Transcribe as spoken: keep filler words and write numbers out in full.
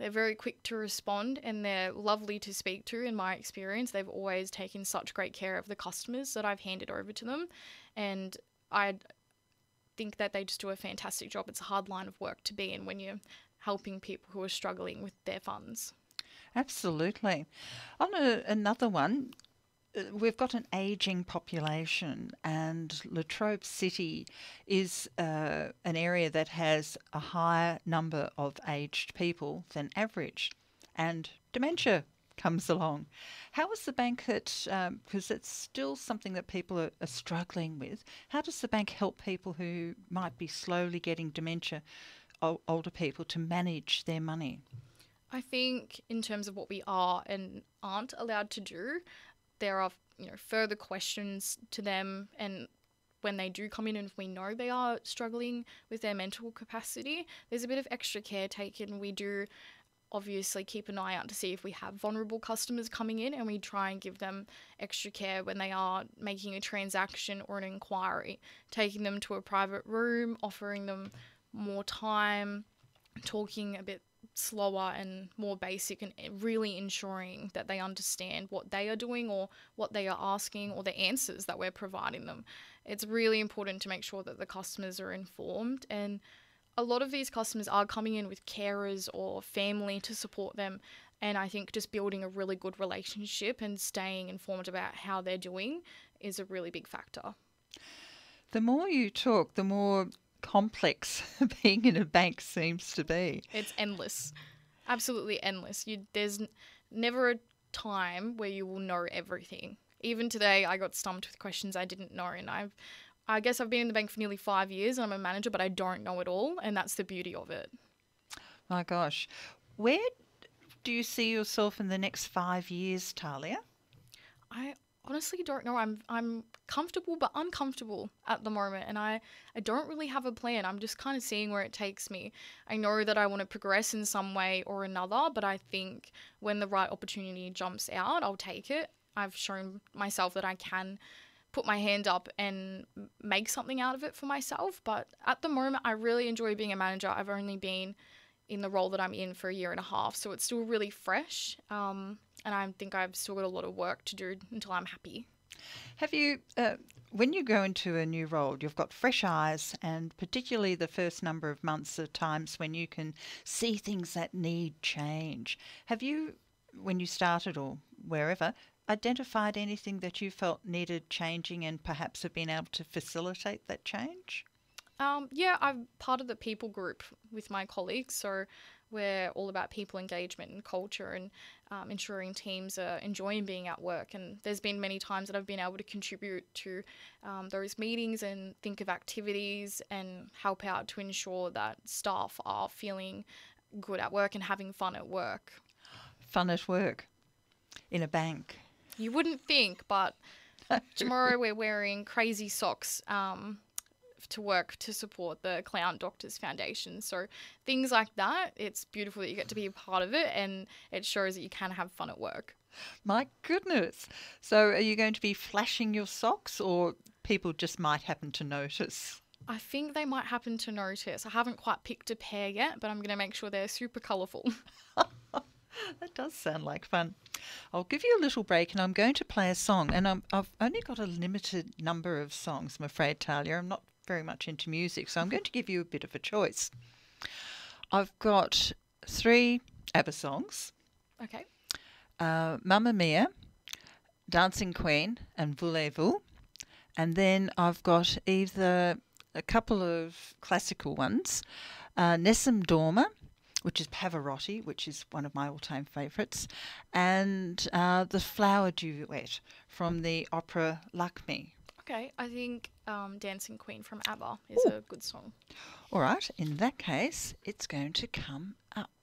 They're very quick to respond and they're lovely to speak to. In my experience, they've always taken such great care of the customers that I've handed over to them. And I think that they just do a fantastic job. It's a hard line of work to be in when you're helping people who are struggling with their funds. Absolutely. On a, another one, uh, we've got an ageing population, and Latrobe City is uh, an area that has a higher number of aged people than average, and dementia comes along. How is the bank at, because it's still something that people are, are struggling with, how does the bank help people who might be slowly getting dementia, o- older people, to manage their money? I think in terms of what we are and aren't allowed to do, there are, you know, further questions to them, and when they do come in and if we know they are struggling with their mental capacity, there's a bit of extra care taken. We do obviously keep an eye out to see if we have vulnerable customers coming in, and we try and give them extra care when they are making a transaction or an inquiry, taking them to a private room, offering them more time, talking a bit slower and more basic, and really ensuring that they understand what they are doing or what they are asking or the answers that we're providing them. It's really important to make sure that the customers are informed, and a lot of these customers are coming in with carers or family to support them, and I think just building a really good relationship and staying informed about how they're doing is a really big factor. The more you talk, the more complex being in a bank seems to be. It's endless, absolutely endless. You there's n- never a time where you will know everything. Even today, I got stumped with questions I didn't know, and I've, I guess I've been in the bank for nearly five years, and I'm a manager, but I don't know it all, and that's the beauty of it. My gosh. Where do you see yourself in the next five years, Talia? I honestly don't know. I'm I'm comfortable but uncomfortable at the moment, and I I don't really have a plan. I'm just kind of seeing where it takes me. I know that I want to progress in some way or another, but I think when the right opportunity jumps out, I'll take it. I've shown myself that I can put my hand up and m- make something out of it for myself, but at the moment I really enjoy being a manager. I've only been in the role that I'm in for a year and a half, so it's still really fresh. Um, and I think I've still got a lot of work to do until I'm happy. Have you, uh, when you go into a new role, you've got fresh eyes, and particularly the first number of months are times when you can see things that need change. Have you, when you started or wherever, identified anything that you felt needed changing and perhaps have been able to facilitate that change? Um, yeah, I'm part of the people group with my colleagues, so we're all about people engagement and culture and um, ensuring teams are enjoying being at work. And there's been many times that I've been able to contribute to um, those meetings and think of activities and help out to ensure that staff are feeling good at work and having fun at work. Fun at work in a bank. You wouldn't think, but tomorrow we're wearing crazy socks um, to work to support the Clown Doctors Foundation. So things like that, it's beautiful that you get to be a part of it, and it shows that you can have fun at work. My goodness. So are you going to be flashing your socks, or people just might happen to notice? I think they might happen to notice. I haven't quite picked a pair yet, but I'm going to make sure they're super colourful. That does sound like fun. I'll give you a little break and I'm going to play a song. And I'm, I've only got a limited number of songs, I'm afraid, Talia. I'm not very much into music, so I'm going to give you a bit of a choice. I've got three ABBA songs, Okay. uh, Mamma Mia, Dancing Queen and Voulez-Vous. And then I've got either a couple of classical ones, uh, Nessun Dorma, which is Pavarotti, which is one of my all-time favourites, and uh, the Flower Duet from the opera Lakme. Okay, I think um, Dancing Queen from ABBA is Ooh. a good song. All right, in that case, it's going to come up.